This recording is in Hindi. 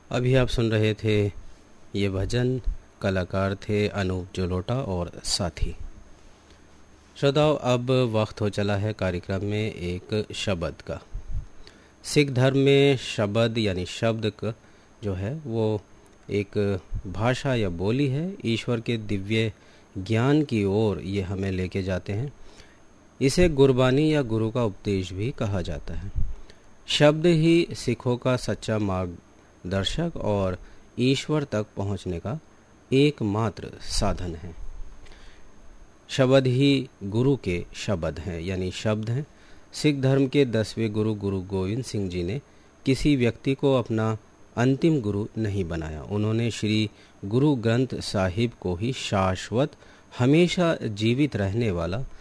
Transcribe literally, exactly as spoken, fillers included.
अभी आप सुन रहे थे ये भजन, कलाकार थे अनूप जलोटा और साथी। श्रोताओं, अब वक्त हो चला है कार्यक्रम में एक शब्द का। सिख धर्म में शब्द यानी शब्द का जो है वो एक भाषा या बोली है। ईश्वर के दिव्य ज्ञान की ओर ये हमें लेके जाते हैं। इसे गुरबानी या गुरु का उपदेश भी कहा जाता है। शब्द ही सिखों का सच्चा मार्गदर्शक और ईश्वर तक पहुंचने का एकमात्र साधन है। शब्द ही गुरु के शब्द हैं यानी शब्द हैं। सिख धर्म के दसवें गुरु गुरु गोविंद सिंह जी ने किसी व्यक्ति को अपना अंतिम गुरु नहीं बनाया। उन्होंने श्री गुरु ग्रंथ साहिब को ही शाश्वत, हमेशा जीवित रहने वाला